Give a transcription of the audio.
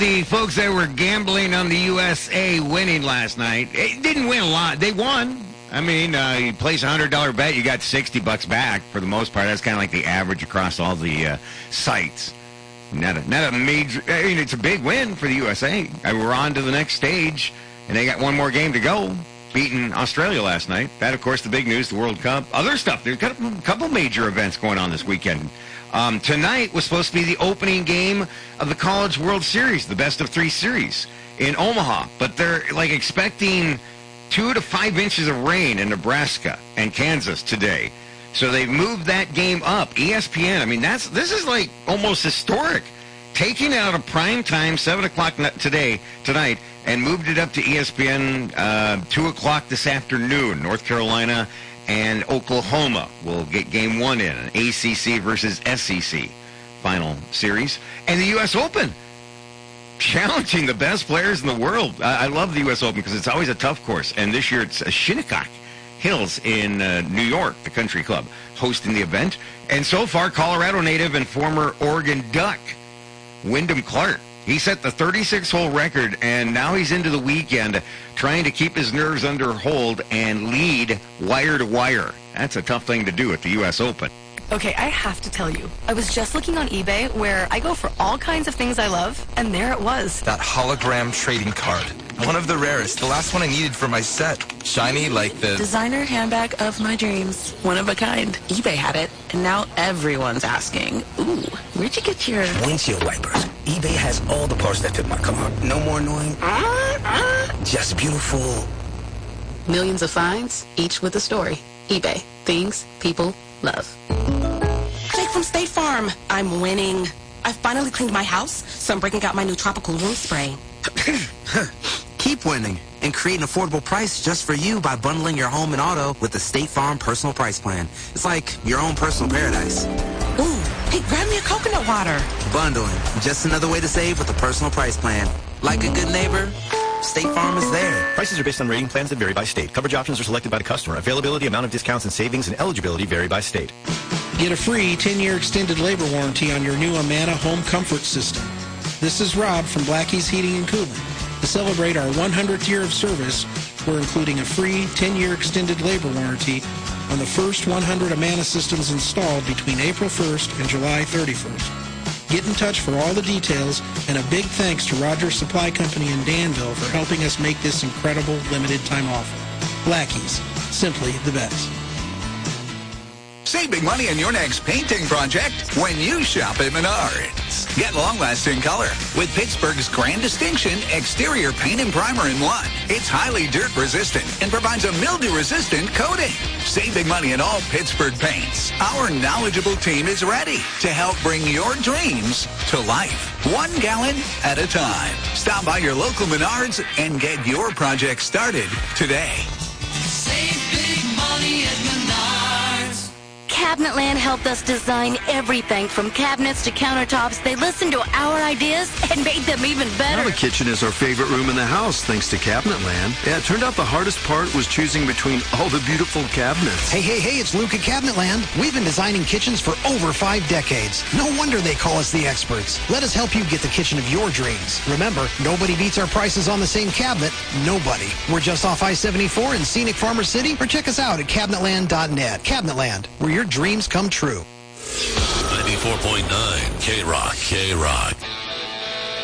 The folks that were gambling on the USA winning last night, it didn't win a lot. They won. I mean, you place a $100 bet, you got $60 back for the most part. That's kind of like the average across all the sites. Not a major. I mean, it's a big win for the USA. We're on to the next stage, and they got one more game to go. Beating Australia last night. That, of course, the big news, the World Cup. Other stuff. There's got a couple major events going on this weekend. Tonight was supposed to be the opening game of the College World Series, the best of 3 series in Omaha. But they're like expecting 2 to 5 inches of rain in Nebraska and Kansas today. So they've moved that game up. ESPN, I mean, this is like almost historic. Taking it out of prime time, 7 o'clock tonight, and moved it up to ESPN 2 o'clock this afternoon. North Carolina and Oklahoma will get game 1 in, an ACC versus SEC final series. And the U.S. Open, challenging the best players in the world. I love the U.S. Open because it's always a tough course. And this year it's Shinnecock Hills in New York, the country club, hosting the event. And so far, Colorado native and former Oregon Duck, Wyndham Clark, he set the 36-hole record, and now he's into the weekend trying to keep his nerves under hold and lead wire to wire. That's a tough thing to do at the U.S. Open. Okay, I have to tell you, I was just looking on eBay where I go for all kinds of things I love, and there it was. That hologram trading card. One of the rarest. The last one I needed for my set. Shiny like the designer handbag of my dreams. One of a kind. eBay had it, and now everyone's asking, ooh, where'd you get your windshield wipers? eBay has all the parts that fit my car. No more annoying. Just beautiful. Millions of finds, each with a story. eBay. Things people love. Jake from State Farm. I'm winning. I finally cleaned my house, so I'm breaking out my new tropical room spray. Keep winning and create an affordable price just for you by bundling your home and auto with the State Farm Personal Price Plan. It's like your own personal paradise. Ooh, hey, grab me a coconut water. Bundling, just another way to save with a personal price plan. Like a good neighbor, State Farm is there. Prices are based on rating plans that vary by state. Coverage options are selected by the customer. Availability, amount of discounts and savings, and eligibility vary by state. Get a free 10-year extended labor warranty on your new Amana home comfort system. This is Rob from Blackie's Heating and Cooling. To celebrate our 100th year of service, we're including a free 10-year extended labor warranty on the first 100 Amana systems installed between April 1st and July 31st. Get in touch for all the details, and a big thanks to Rogers Supply Company in Danville for helping us make this incredible limited time offer. Blackie's, simply the best. Save big money on your next painting project when you shop at Menards. Get long-lasting color with Pittsburgh's Grand Distinction exterior paint and primer in one. It's highly dirt-resistant and provides a mildew-resistant coating. Save big money in all Pittsburgh paints. Our knowledgeable team is ready to help bring your dreams to life, 1 gallon at a time. Stop by your local Menards and get your project started today. Save big money at Menards. Cabinetland helped us design everything from cabinets to countertops. They listened to our ideas and made them even better. Now the kitchen is our favorite room in the house, thanks to Cabinetland. Yeah, it turned out the hardest part was choosing between all the beautiful cabinets. Hey, it's Luke at Cabinetland. We've been designing kitchens for over 5 decades. No wonder they call us the experts. Let us help you get the kitchen of your dreams. Remember, nobody beats our prices on the same cabinet. Nobody. We're just off I-74 in scenic Farmer City, or check us out at cabinetland.net. Cabinetland, where your dreams come true. 94.9 K-Rock.